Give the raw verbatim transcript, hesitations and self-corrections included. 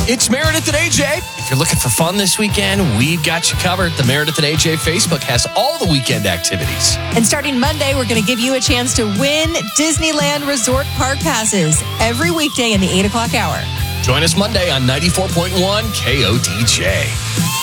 It's Meredith and A J. If you're looking for fun this weekend, we've got you covered. The Meredith and A J Facebook has all the weekend activities. And starting Monday, we're going to give you a chance to win Disneyland Resort Park Passes every weekday in the eight o'clock hour. Join us Monday on ninety-four point one K O D J.